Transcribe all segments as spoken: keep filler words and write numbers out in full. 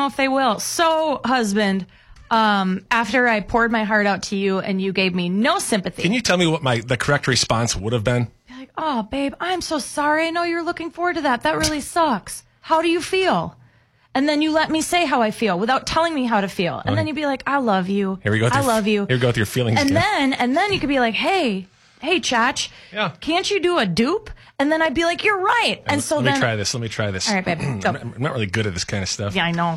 know if they will. So, husband, um, after I poured my heart out to you and you gave me no sympathy. Can you tell me what my the correct response would have been? You're like, oh, babe, I'm so sorry. I know you're looking forward to that. That really sucks. How do you feel? And then you let me say how I feel without telling me how to feel. And okay. then you'd be like, I love you. Here we go. With I your, love you. Here we go with your feelings. And again. then, and then you could be like, hey, hey, Chach, yeah. can't you do a dupe? And then I'd be like, you're right. And, and so let then. Let me try this. Let me try this. All right, babe. Go. I'm not really good at this kind of stuff. Yeah, I know.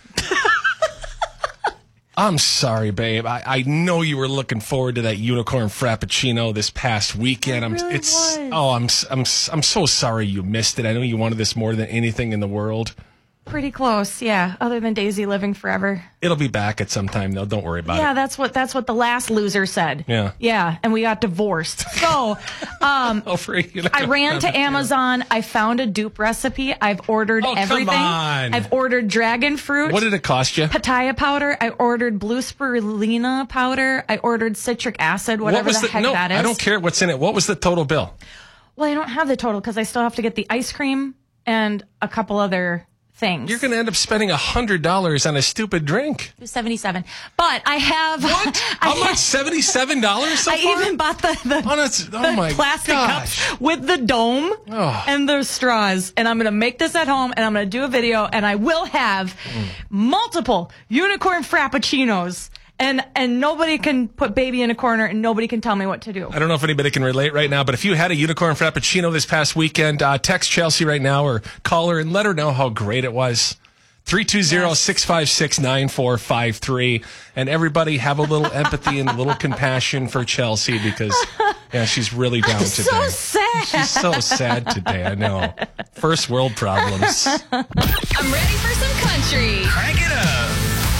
I'm sorry, babe. I, I know you were looking forward to that unicorn frappuccino this past weekend. It I'm really it's was. oh, I'm I'm I'm so sorry you missed it. I know you wanted this more than anything in the world. Pretty close, yeah. Other than Daisy living forever. It'll be back at some time, though. Don't worry about yeah, it. Yeah, that's what that's what the last loser said. Yeah, yeah, and we got divorced. So, um, oh, for you know, I ran to Amazon. I found a dupe recipe. I've ordered oh, everything. Come on. I've ordered dragon fruit. What did it cost you? Pitaya powder. I ordered blue spirulina powder. I ordered citric acid, whatever what was the, the heck no, that is. I don't care what's in it. What was the total bill? Well, I don't have the total because I still have to get the ice cream and a couple other things. You're going to end up spending one hundred dollars on a stupid drink. seventy-seven But I have... What? How much? seventy-seven dollars so I far? even bought the, the, oh, that's, oh the my plastic gosh. cups with the dome oh. and the straws. And I'm going to make this at home and I'm going to do a video and I will have mm. multiple unicorn frappuccinos. And and nobody can put baby in a corner and nobody can tell me what to do. I don't know if anybody can relate right now, but if you had a unicorn frappuccino this past weekend, uh, text Chelsea right now or call her and let her know how great it was. three two zero, six five six, nine four five three. And everybody have a little empathy and a little compassion for Chelsea because, yeah, she's really down I'm today. so sad. She's so sad today, I know. First world problems. I'm ready for some country.